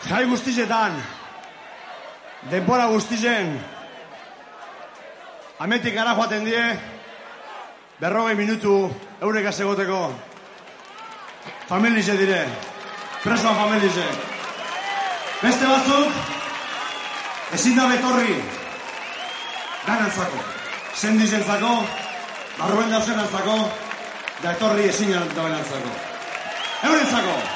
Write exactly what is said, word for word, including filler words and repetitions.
Jai guztizetan, denbora guztizen, ametik gara joaten die, berrogei minutu eurek azegoteko. Familize dire, presoan familize. Beste batzuk, ezin da betorri, ganantzako, sendizentzako, barruen dauzenantzako, da etorri ezin da belantzako. Eurentzako!